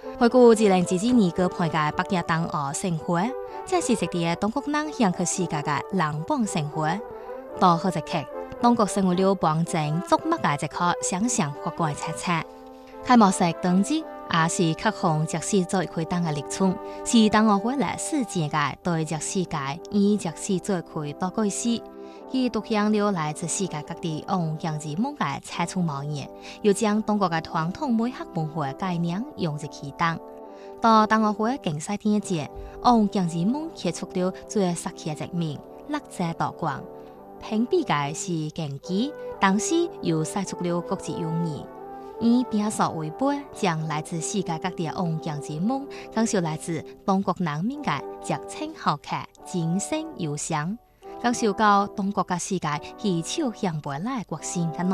回顧2022年嘅培嘅北京冬奧盛會，這是一啲中國人向去世界嘅人邦盛會。到後一刻，中國成為了邦政矚目嘅一個想象或怪猜測。開幕式當日，也是克紅爵士做開燈嘅歷程，是冬奧會歷史前嘅對爵士界以爵士做開多舉事。佢獨享了來自世界各地昂揚之夢嘅彩出冒煙，又將中國嘅傳統美學文化概念融入其中。到冬奧會競賽第一節，昂揚之夢揭出了最實際嘅一面，綠色多光。評比嘅是競技，當時又曬出了國際友誼。以拼索為本，將來自世界各地嘅昂揚之夢，講述來自中國人民嘅熱情好客、精神憂傷。講述到中國嘅世界氣球向未來國性嘅